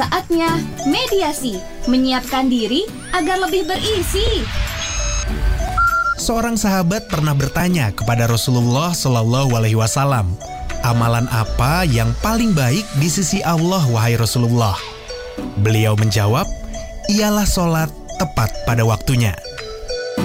Saatnya mediasi, menyiapkan diri agar lebih berisi. Seorang sahabat pernah bertanya kepada Rasulullah SAW, amalan apa yang paling baik di sisi Allah, wahai Rasulullah? Beliau menjawab, ialah sholat tepat pada waktunya.